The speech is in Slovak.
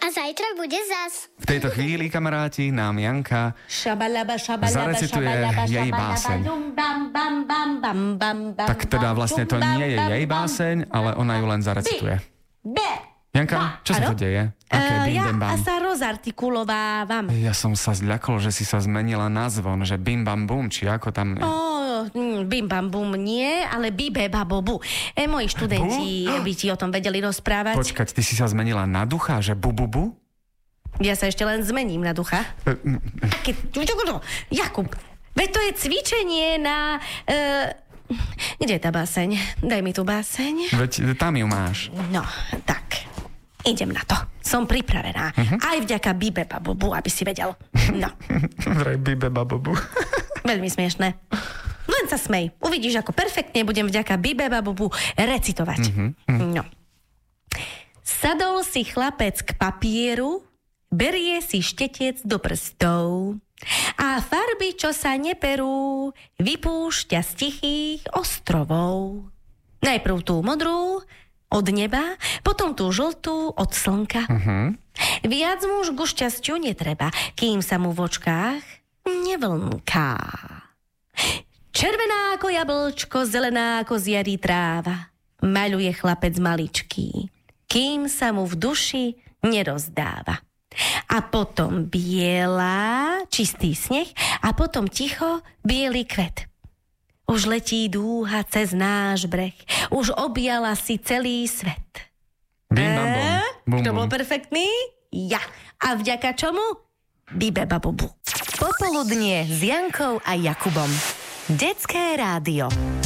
A zajtra bude zas. V tejto chvíli, kamaráti, nám Janka zarecituje jej báseň. Tak teda vlastne to nie je jej báseň, ale ona ju len zarecituje. Janka, čo sa to deje? Ja sa rozartikulovávam. Ja som sa zľakol, že si sa zmenila na zvon, že bim bam bum, či ako tam... Bim bam bum nie, ale bibe babobu. Moji študenti by ti o tom vedeli rozprávať. Počkať, ty si sa zmenila na ducha, že bu bu bu? Ja sa ešte len zmením na ducha. Jakub, veď to je cvičenie na... Kde je tá báseň? Daj mi tú báseň. Veď tam ju máš. No, tak. Idem na to. Som pripravená. Aj vďaka bibe babobu, aby si vedel. No. Vraj bibe babobu. Veľmi smiešné. Len sa smej. Uvidíš, ako perfektne budem vďaka bibe babobu recitovať. No. Sadol si chlapec k papieru, berie si štetec do prstov a farby, čo sa neperú, vypúšťa z tichých ostrovov. Najprv tú modrú od neba, potom tú žltú od slnka. Viac mu už ku šťastiu netreba, kým sa mu v očkách nevlnká. Červená ako jablčko, zelená ako z jary tráva, maľuje chlapec maličký, kým sa mu v duši nerozdáva. A potom biela, čistý sneh a potom ticho biely kvet. Už letí dúha cez náš breh, už objala si celý svet. Bim, bam, bom. Bum, Kto bum. bol perfektný? Ja. A vďaka čomu? Bibe babobu. Popoludnie s Jankou a Jakubom. Detské rádio.